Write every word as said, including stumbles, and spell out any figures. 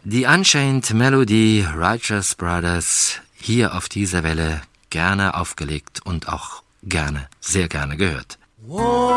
Die Unchained Melody, Righteous Brothers, hier auf dieser Welle, gerne aufgelegt und auch gerne, sehr gerne gehört.